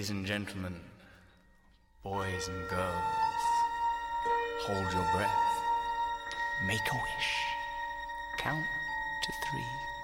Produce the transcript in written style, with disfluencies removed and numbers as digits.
Ladies and gentlemen, boys and girls, hold your breath. Make a wish. Count to 3.